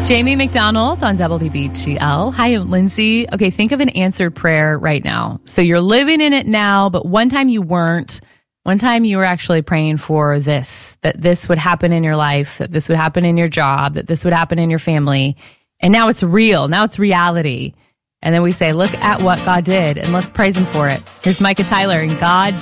Jamie McDonald on WBGL. Hi, Lindsay. Okay, think of an answered prayer right now. So you're living in it now, but one time you weren't. One time you were actually praying for this, that this would happen in your life, that this would happen in your job, that this would happen in your family. And now it's real. Now it's reality. And then we say, look at what God did, and let's praise him for it. Here's Micah Tyler and God